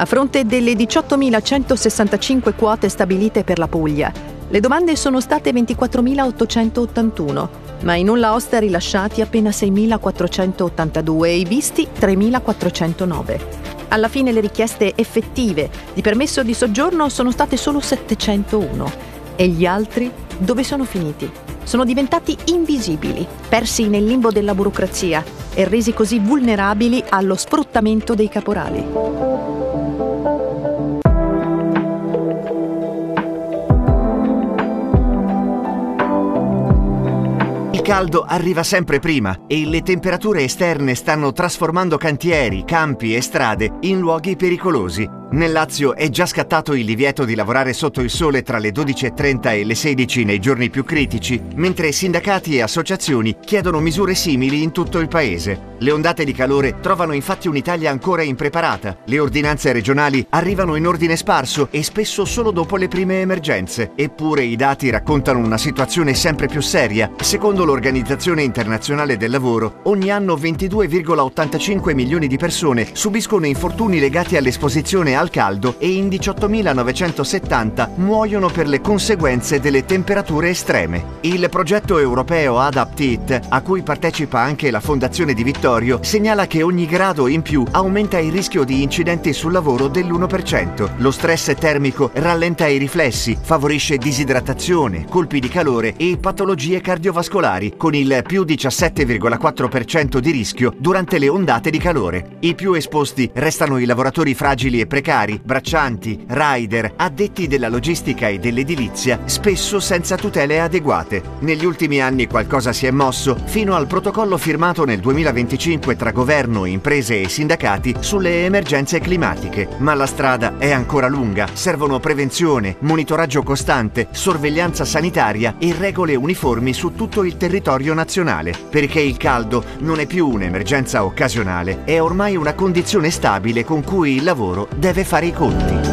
A fronte delle 18.165 quote stabilite per la Puglia, le domande sono state 24.881, ma in nulla osta rilasciati appena 6.482 e i visti 3.409. Alla fine le richieste effettive di permesso di soggiorno sono state solo 701. E gli altri dove sono finiti? Sono diventati invisibili, persi nel limbo della burocrazia e resi così vulnerabili allo sfruttamento dei caporali. Il caldo arriva sempre prima e le temperature esterne stanno trasformando cantieri, campi e strade in luoghi pericolosi. Nel Lazio è già scattato il divieto di lavorare sotto il sole tra le 12:30 e le 16 nei giorni più critici, mentre sindacati e associazioni chiedono misure simili in tutto il paese. Le ondate di calore trovano infatti un'Italia ancora impreparata. Le ordinanze regionali arrivano in ordine sparso e spesso solo dopo le prime emergenze. Eppure i dati raccontano una situazione sempre più seria. Secondo l'Organizzazione Internazionale del Lavoro, ogni anno 22,85 milioni di persone subiscono infortuni legati all'esposizione al caldo e in 18.970 muoiono per le conseguenze delle temperature estreme. Il progetto europeo Adapt It, a cui partecipa anche la Fondazione Di Vittorio, segnala che ogni grado in più aumenta il rischio di incidenti sul lavoro dell'1%. Lo stress termico rallenta i riflessi, favorisce disidratazione, colpi di calore e patologie cardiovascolari, con il più 17,4% di rischio durante le ondate di calore. I più esposti restano i lavoratori fragili e precari, braccianti, rider, addetti della logistica e dell'edilizia, spesso senza tutele adeguate. Negli ultimi anni qualcosa si è mosso, fino al protocollo firmato nel 2025 tra governo, imprese e sindacati sulle emergenze climatiche. Ma la strada è ancora lunga. Servono prevenzione, monitoraggio costante, sorveglianza sanitaria e regole uniformi su tutto il territorio nazionale, perché il caldo non è più un'emergenza occasionale, è ormai una condizione stabile con cui il lavoro deve fare i conti.